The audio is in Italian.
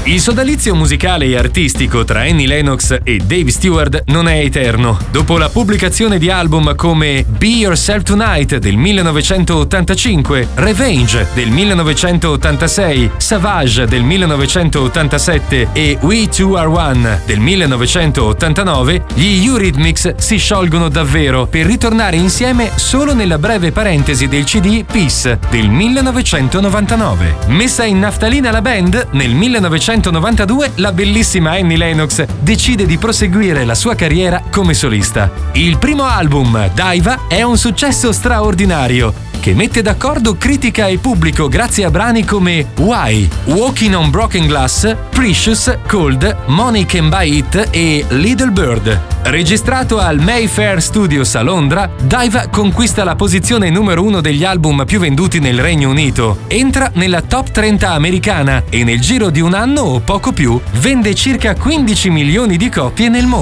Il sodalizio musicale e artistico tra Annie Lennox e Dave Stewart non è eterno. Dopo la pubblicazione di album come Be Yourself Tonight del 1985, Revenge del 1986, Savage del 1987 e We Two Are One del 1989, gli Eurythmics si sciolgono davvero per ritornare insieme solo nella breve parentesi del CD Peace del 1999. Messa in naftalina la band, nel 1992 la bellissima Annie Lennox decide di proseguire la sua carriera come solista. Il primo album, Diva, è un successo straordinario che mette d'accordo critica e pubblico grazie a brani come Why, Walking on Broken Glass, Precious, Cold, Money Can Buy It e Little Bird. Registrato al Mayfair Studios a Londra, Diva conquista la posizione numero 1 degli album più venduti nel Regno Unito, entra nella top 30 americana e nel giro di un anno o poco più vende circa 15 milioni di copie nel mondo.